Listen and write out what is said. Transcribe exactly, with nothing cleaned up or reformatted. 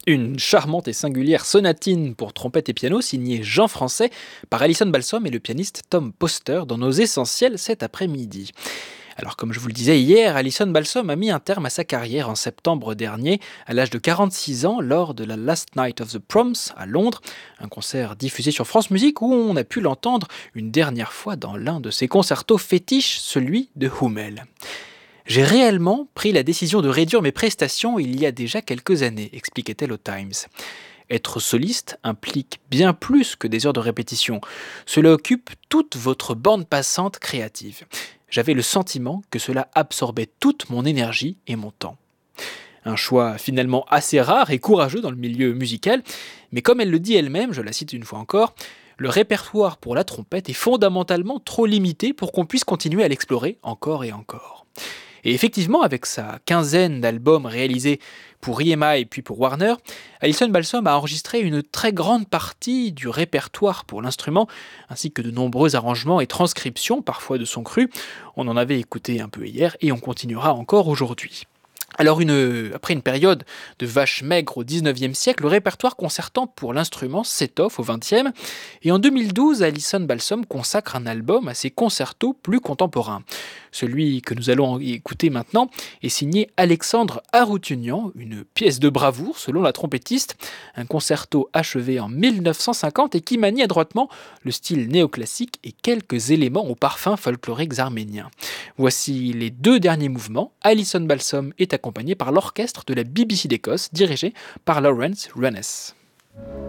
Une charmante et singulière sonatine pour trompette et piano signée Jean Français par Alison Balsom et le pianiste Tom Poster dans nos essentiels cet après-midi. Alors comme je vous le disais hier, Alison Balsom a mis un terme à sa carrière en septembre dernier à l'âge de quarante-six ans lors de la Last Night of the Proms à Londres, un concert diffusé sur France Musique où on a pu l'entendre une dernière fois dans l'un de ses concertos fétiches, celui de Hummel. J'ai réellement pris la décision de réduire mes prestations il y a déjà quelques années, expliquait-elle au Times. Être soliste implique bien plus que des heures de répétition. Cela occupe toute votre bande passante créative. J'avais le sentiment que cela absorbait toute mon énergie et mon temps. Un choix finalement assez rare et courageux dans le milieu musical, mais comme elle le dit elle-même, je la cite une fois encore, le répertoire pour la trompette est fondamentalement trop limité pour qu'on puisse continuer à l'explorer encore et encore. Et effectivement, avec sa quinzaine d'albums réalisés pour E M I puis pour Warner, Alison Balsom a enregistré une très grande partie du répertoire pour l'instrument, ainsi que de nombreux arrangements et transcriptions, parfois de son cru. On en avait écouté un peu hier et on continuera encore aujourd'hui. Alors une, après une période de vaches maigres au dix-neuvième siècle, le répertoire concertant pour l'instrument s'étoffe au vingtième, et en deux mille douze, Alison Balsom consacre un album à ses concertos plus contemporains. Celui que nous allons écouter maintenant est signé Alexandre Aroutunian, une pièce de bravoure selon la trompettiste, un concerto achevé en mille neuf cent cinquante et qui manie adroitement le style néoclassique et quelques éléments aux parfums folkloriques arméniens. Voici les deux derniers mouvements. Alison Balsom est accompagnée par l'orchestre de la B B C d'Écosse, dirigé par Lawrence Runnes.